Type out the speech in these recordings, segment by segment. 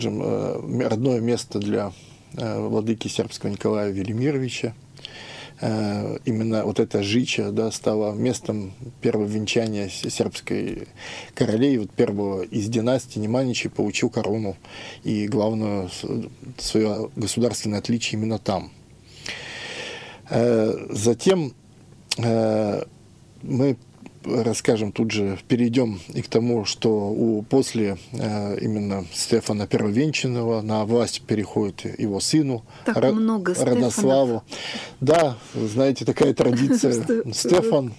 родное место для владыки сербского Николая Велимировича. Именно вот эта Жича, да, стала местом первого венчания сербской королей. Вот первого из династии Неманичей получил корону и главное свое государственное отличие именно там. Затем мы расскажем тут же, перейдем и к тому, что после именно Стефана Первовенчанного на власть переходит его сыну Радославу. Да, знаете, такая традиция. Стефан.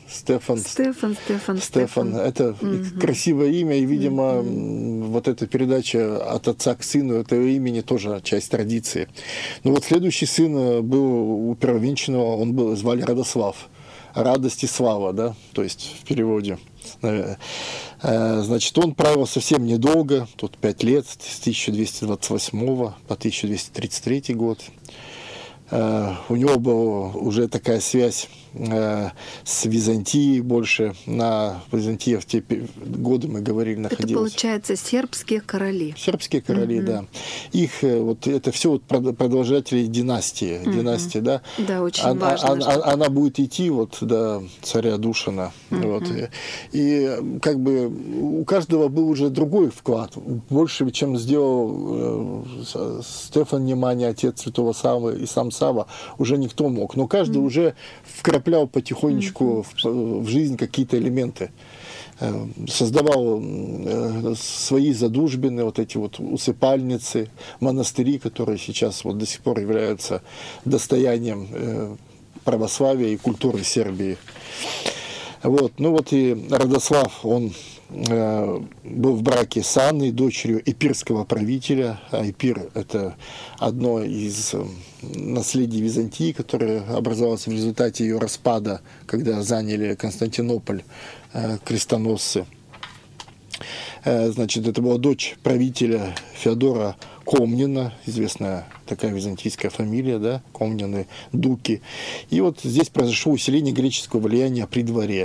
Это красивое имя, и, видимо, вот эта передача от отца к сыну этого имени тоже часть традиции. Но вот следующий сын был у Первовенчанного, звали Радослав. Радость и слава, да, то есть в переводе. Значит, он правил совсем недолго, тут 5 лет, с 1228 по 1233 год. У него была уже такая связь с Византией больше. Византия в те годы, мы говорили, находилась. Это, получается, сербские короли. Сербские короли, да. Их, вот это все вот продолжатели династии. Династии, да. Да, очень важно. Она будет идти вот до царя Душана. Вот. И как бы у каждого был уже другой вклад. Больше, чем сделал Стефан Неманий, отец святого Саввы, и сам Савва, уже никто мог. Но каждый уже вкраплял потихонечку в жизнь какие-то элементы. Создавал свои задушбины, вот эти вот усыпальницы, монастыри, которые сейчас вот до сих пор являются достоянием православия и культуры Сербии. Вот. Ну вот и Радослав, он был в браке с Анной, дочерью эпирского правителя. А Эпир – это одно из наследий Византии, которое образовалось в результате ее распада, когда заняли Константинополь крестоносцы. Значит, это была дочь правителя Феодора Комнина, известная такая византийская фамилия, да, Комнины, Дуки. И вот здесь произошло усиление греческого влияния при дворе.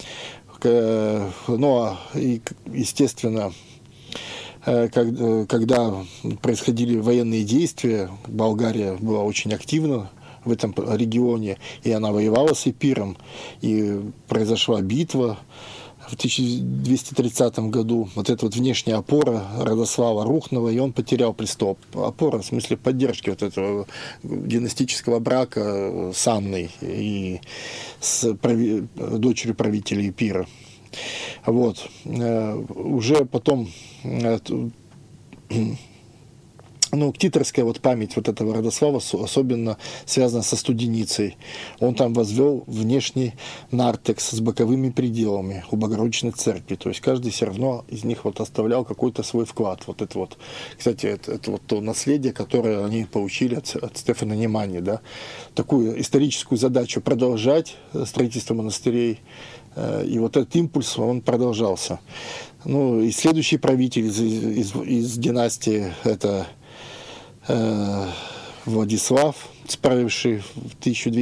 Ну, и, естественно, когда происходили военные действия, Болгария была очень активна в этом регионе, и она воевала с Эпиром, и произошла битва в 1230 году. Вот эта вот внешняя опора Радослава рухнула, и он потерял престол. Опора в смысле поддержки вот этого династического брака с Анной и с дочерью правителя Эпира. Вот. Уже потом ктиторская вот память вот этого Радослава особенно связана со Студеницей. Он там возвел внешний нартекс с боковыми пределами у Богородичной церкви. То есть каждый все равно из них вот оставлял какой-то свой вклад. Вот это вот, кстати, это вот то наследие, которое они получили от Стефана Немани, да? Такую историческую задачу продолжать строительство монастырей. И вот этот импульс, он продолжался. Ну, и следующий правитель из династии – это Владислав, справивший в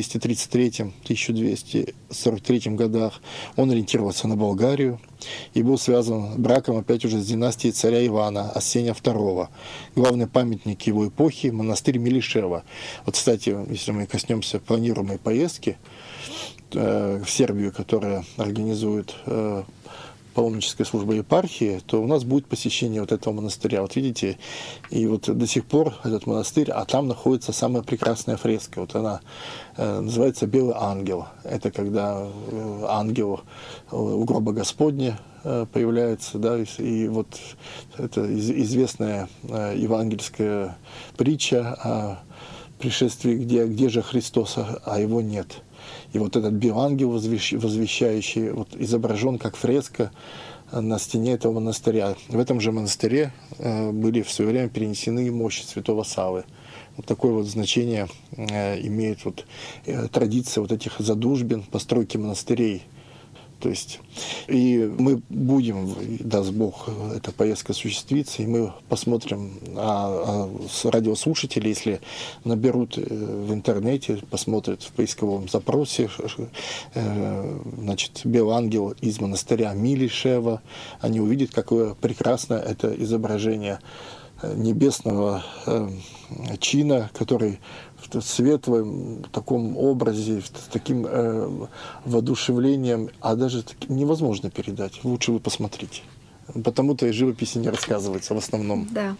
1233-1243 годах. Он ориентировался на Болгарию и был связан браком опять уже с династией царя Ивана, Арсения II. Главный памятник его эпохи – монастырь Милишева. Вот, кстати, если мы коснемся планируемой поездки в Сербию, которая организует паломническая служба епархии, то у нас будет посещение вот этого монастыря. Вот видите, и вот до сих пор этот монастырь, а там находится самая прекрасная фреска. Вот она называется «Белый ангел». Это когда ангел у гроба Господня появляется, да, и вот это известная евангельская притча о пришествии, где же Христос, а его нет. И вот этот белый-ангел, возвещающий, вот, изображен как фреска на стене этого монастыря. В этом же монастыре были в свое время перенесены мощи святого Саввы. Вот такое вот значение имеет вот традиция вот этих задушбин, постройки монастырей. То есть, и мы будем, даст Бог, эта поездка осуществится, и мы посмотрим, радиослушатели, если наберут в интернете, посмотрят в поисковом запросе, значит, «Белый ангел» из монастыря Милишева, они увидят, какое прекрасное это изображение небесного чина, который в светлом таком образе, с таким воодушевлением, а даже таким невозможно передать. Лучше вы посмотрите. Потому-то и живописи не рассказывается в основном. Да.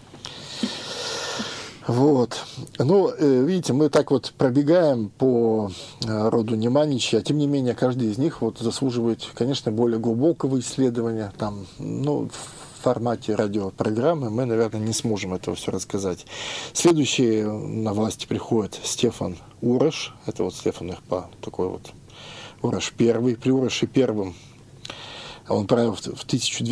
Вот. Ну, видите, мы так вот пробегаем по роду Неманичей, а тем не менее каждый из них вот заслуживает, конечно, более глубокого исследования. Там, ну, в формате радиопрограммы мы, наверное, не сможем этого все рассказать. Следующий на власть приходит Стефан Ураш. Это вот Стефан Ихпа, такой вот Ураш первый. При Ураше первом он правил в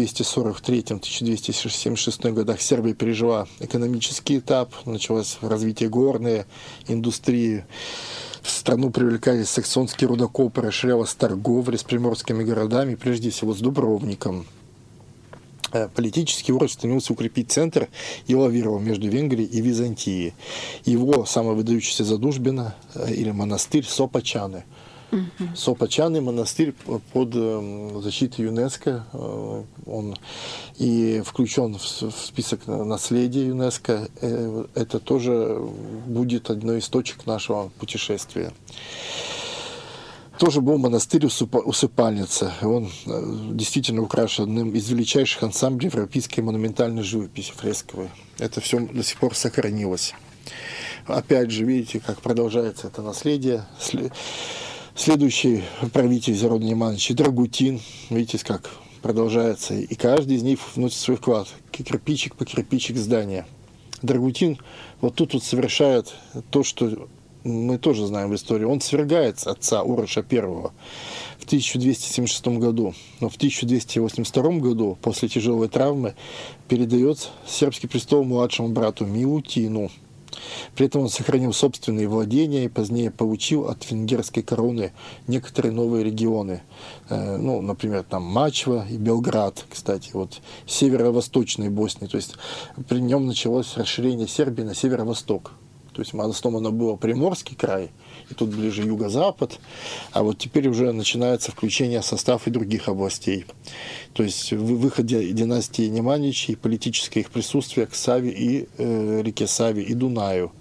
1243-1276 годах. Сербия пережила экономический этап, началось развитие горной индустрии. В страну привлекались саксонские рудокопы, расширялась торговля с приморскими городами, прежде всего с Дубровником. Политический Ураш стремился укрепить центр и лавировал между Венгрией и Византией. Его самая выдающаяся задушбина или монастырь Сопочаны. Сопочаны монастырь под защитой ЮНЕСКО, он и включен в список наследия ЮНЕСКО. Это тоже будет одной из точек нашего путешествия. Тоже был монастырь усыпальница. Он действительно украшен одним из величайших ансамблей европейской монументальной живописи фресковой. Это все до сих пор сохранилось. Опять же, видите, как продолжается это наследие. Следующий правитель из рода Неманичей Драгутин. Видите, как продолжается. И каждый из них вносит свой вклад. Кирпичик по кирпичик здания. Драгутин вот тут вот совершает то, что мы тоже знаем в истории. Он свергает отца Ураша I в 1276 году. Но в 1282 году, после тяжелой травмы, передает сербский престол младшему брату Милутину. При этом он сохранил собственные владения и позднее получил от венгерской короны некоторые новые регионы. Ну, например, там Мачва и Белград, кстати, вот северо-восточной Боснии. То есть при нем началось расширение Сербии на северо-восток. То есть основано было Приморский край, и тут ближе юго-запад, а вот теперь уже начинается включение в состав и других областей. То есть в выходе династии Неманичей, политическое их присутствие к Саве и реке Саве и Дунаю.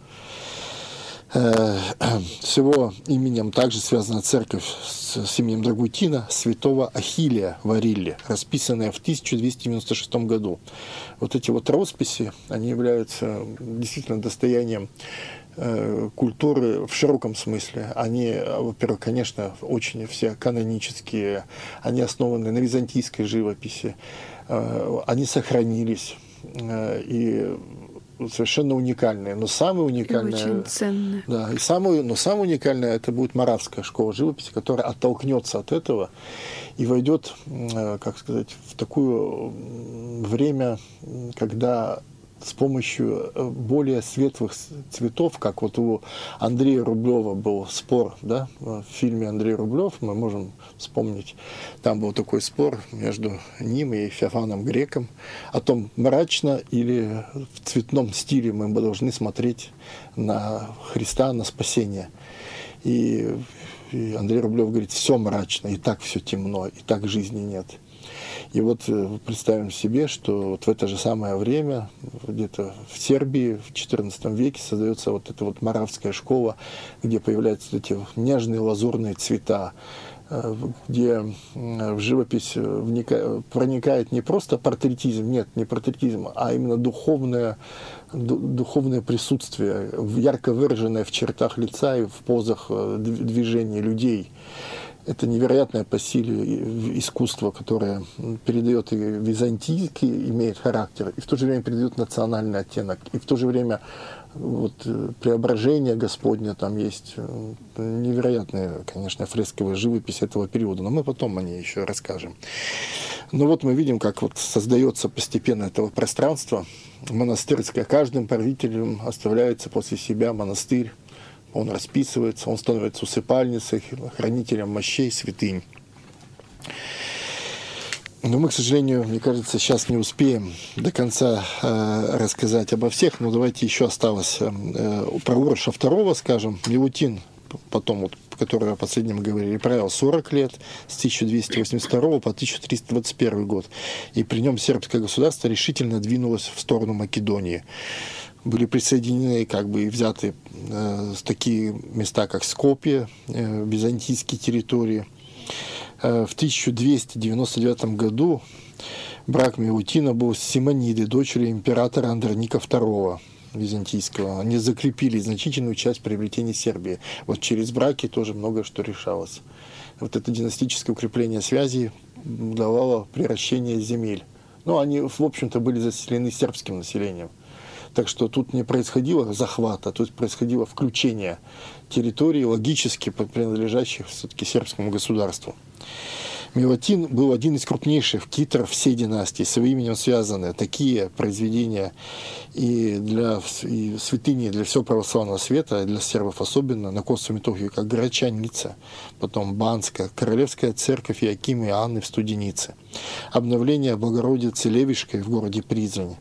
С его именем также связана церковь с именем Драгутина святого Ахиллия в Арилле, расписанная в 1296 году. Вот эти вот росписи, они являются действительно достоянием культуры в широком смысле. Они, во-первых, конечно, очень все канонические, они основаны на византийской живописи, они сохранились и совершенно уникальные. Но самое уникальное... Очень ценное. Да, но самое уникальное это будет Моравская школа живописи, которая оттолкнется от этого и войдет, как сказать, в такое время, когда с помощью более светлых цветов, как вот у Андрея Рублева был спор, да, в фильме «Андрей Рублев» мы можем вспомнить, там был такой спор между ним и Феофаном Греком о том, мрачно или в цветном стиле мы должны смотреть на Христа, на спасение. И Андрей Рублев говорит, все мрачно, и так все темно, и так жизни нет. И вот представим себе, что вот в это же самое время, где-то в Сербии в XIV веке создается вот эта вот Моравская школа, где появляются эти нежные лазурные цвета, где в живопись проникает не просто портретизм, нет, не портретизм, а именно духовное присутствие, ярко выраженное в чертах лица и в позах движения людей. Это невероятное по силе искусство, которое передает и византийский, имеет характер, и в то же время передает национальный оттенок, и в то же время вот преображение Господне, там есть невероятная, конечно, фресковая живопись этого периода, но мы потом о ней еще расскажем. Но вот мы видим, как вот создается постепенно это пространство монастырское. Каждым правителем оставляется после себя монастырь. Он расписывается, он становится усыпальницей, хранителем мощей, святынь. Но мы, к сожалению, мне кажется, сейчас не успеем до конца рассказать обо всех. Но давайте еще осталось про Ураша II, скажем. Милутин потом вот который о последнем мы говорили, правил 40 лет, с 1282 по 1321 год. И при нем сербское государство решительно двинулось в сторону Македонии. Были присоединены и взяты такие места, как Скопье, византийские территории. В 1299 году брак Милутина был с Симонидой, дочерью императора Андроника II византийского. Они закрепили значительную часть приобретений Сербии. Вот через браки тоже многое что решалось. Вот это династическое укрепление связей давало приращение земель. Но они, в общем-то, были заселены сербским населением. Так что тут не происходило захвата, тут происходило включение территорий, логически принадлежащих все-таки сербскому государству. Милутин был один из крупнейших китров всей династии. С его именем связаны такие произведения и святыни для всего православного света, для сербов особенно, на Косовом Метохии, как Грачаница, потом Банска, Королевская церковь Иоакима и Анны в Студенице, обновление Богородицы Левишкой в городе Призрань,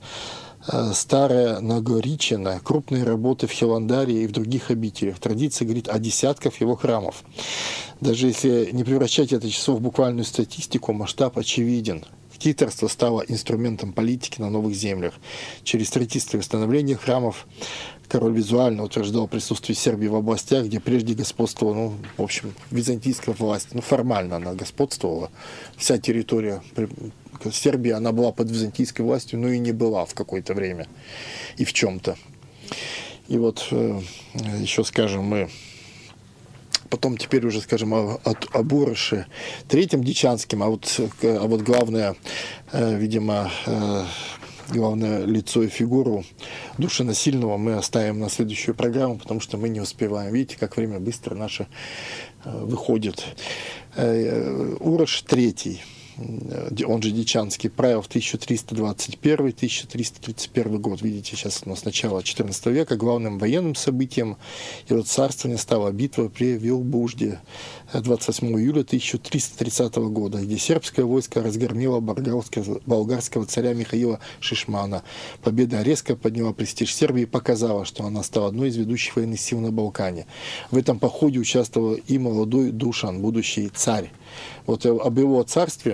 Старая Нагоричина, крупные работы в Хиландаре и в других обителях. Традиция говорит о десятках его храмов. Даже если не превращать это число в буквальную статистику, масштаб очевиден. Киторство стало инструментом политики на новых землях. Через строительство и восстановление храмов король визуально утверждал присутствие Сербии в областях, где прежде господствовала, византийская власть. Формально она господствовала. Вся территория Сербии, она была под византийской властью, но и не была в какое-то время и в чем-то. И вот еще скажем мы, потом теперь уже скажем об Уроше Третьем Дичанском, а вот главное, видимо, главное лицо и фигуру душенасильного мы оставим на следующую программу, потому что мы не успеваем. Видите, как время быстро наше выходит. Урош III, он же Дичанский, правил в 1321-1331 год. Видите, сейчас у нас начало XIV века. Главным военным событием его царствования стала битва при Вилбужде 28 июля 1330 года, где сербское войско разгромило болгарского царя Михаила Шишмана. Победа резко подняла престиж Сербии и показала, что она стала одной из ведущих военных сил на Балкане. В этом походе участвовал и молодой Душан, будущий царь. Вот об его царстве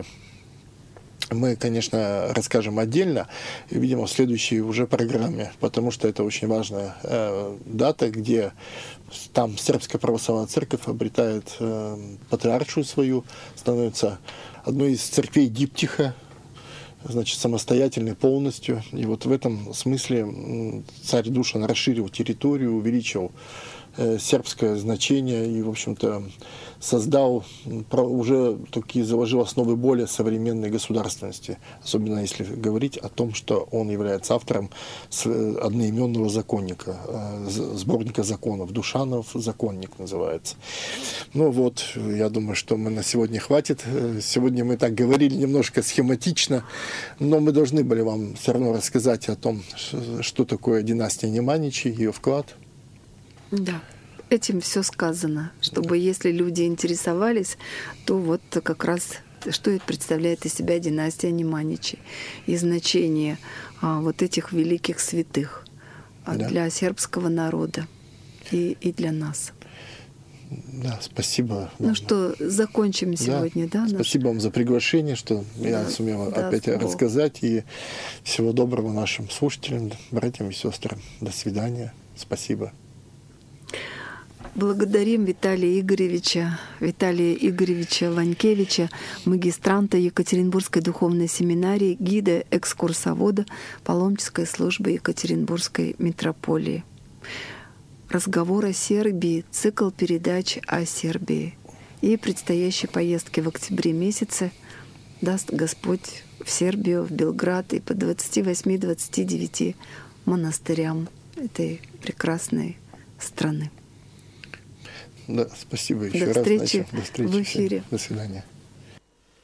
мы, конечно, расскажем отдельно, видимо, в следующей уже программе, потому что это очень важная дата, где там сербская православная церковь обретает патриаршию свою, становится одной из церквей диптиха, значит, самостоятельной полностью. И вот в этом смысле царь Душан расширил территорию, увеличил сербское значение и, в общем-то, создал, уже такие заложил основы более современной государственности, особенно если говорить о том, что он является автором одноименного законника, сборника законов, Душанов законник называется. Ну вот, я думаю, что мы на сегодня хватит. Сегодня мы так говорили немножко схематично, но мы должны были вам все равно рассказать о том, что такое династия Неманичей, ее вклад. Да, этим все сказано, чтобы если люди интересовались, то вот как раз что это представляет из себя династия Неманичей и значение вот этих великих святых для сербского народа и для нас. Да, спасибо. Ну что, закончим сегодня, да? Спасибо вам за приглашение, что я сумел опять рассказать. И всего доброго нашим слушателям, братьям и сестрам. До свидания. Спасибо. Благодарим Виталия Игоревича Ванькевича, магистранта Екатеринбургской духовной семинарии, гида, экскурсовода паломнической службы Екатеринбургской митрополии. Разговор о Сербии, цикл передач о Сербии и предстоящей поездке в октябре месяце даст Господь в Сербию, в Белград и по 28-29 монастырям этой прекрасной страны. Да, спасибо еще раз. До встречи в эфире. До свидания.